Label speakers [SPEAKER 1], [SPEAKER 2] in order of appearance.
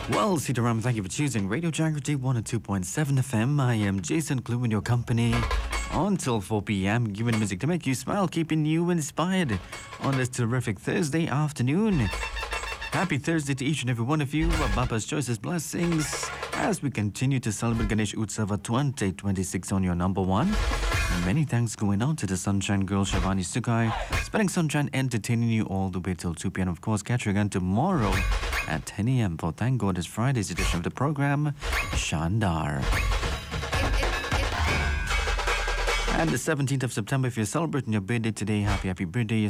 [SPEAKER 1] Well, Sitaram, thank you for choosing Radio Jagrati 102.7 FM. I am Jason Clue in your company until 4 p.m. Giving music to make you smile, keeping you inspired on this terrific Thursday afternoon. Happy Thursday to each and every one of you. Baba's choicest blessings as we continue to celebrate Ganesh Utsava 2026 on your number one. And many thanks going out to the Sunshine Girl Shavani Sukai, spending sunshine entertaining you all the way till 2 p.m. Of course, catch you again tomorrow at 10 a.m. for Thank God It's Friday's edition of the program, Shandar. And the 17th of September, if you're celebrating your birthday today, happy birthday.